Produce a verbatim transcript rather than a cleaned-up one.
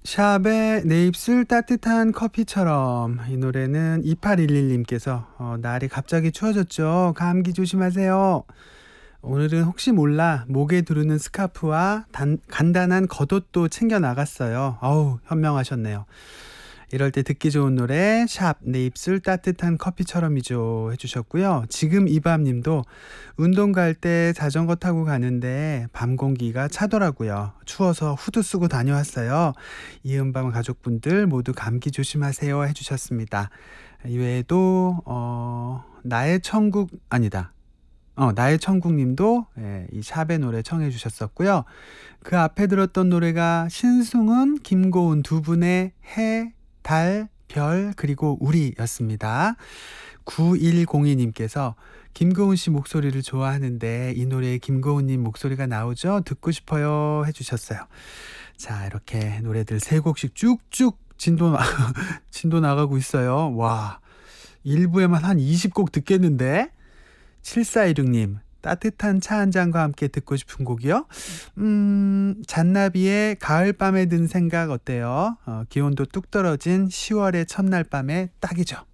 샵의 내 입술 따뜻한 커피처럼. 이 노래는 이팔일일 님께서 어, 날이 갑자기 추워졌죠. 감기 조심하세요. 오늘은 혹시 몰라 목에 두르는 스카프와 단, 간단한 겉옷도 챙겨 나갔어요. 어우, 현명하셨네요. 이럴 때 듣기 좋은 노래 샵 내 입술 따뜻한 커피처럼이죠 해주셨고요. 지금 이밤님도 운동 갈 때 자전거 타고 가는데 밤 공기가 차더라고요. 추워서 후드 쓰고 다녀왔어요. 이은밤 가족분들 모두 감기 조심하세요 해주셨습니다. 이외에도 어, 나의 천국 아니다. 어, 나의 천국님도 예, 이 샵의 노래 청해 주셨었고요. 그 앞에 들었던 노래가 신승훈, 김고은 두 분의 해, 달, 별 그리고 우리였습니다. 구일공이 님께서 김고은 씨 목소리를 좋아하는데 이 노래에 김고은 님 목소리가 나오죠? 듣고 싶어요 해주셨어요. 자, 이렇게 노래들 세 곡씩 쭉쭉 진도, 나- 진도 나가고 있어요. 와, 일부에만 한 이십 곡 듣겠는데? 칠사이육 님 따뜻한 차 한 잔과 함께 듣고 싶은 곡이요? 음, 잔나비의 가을밤에 든 생각 어때요? 어, 기온도 뚝 떨어진 시월의 첫날 밤에 딱이죠.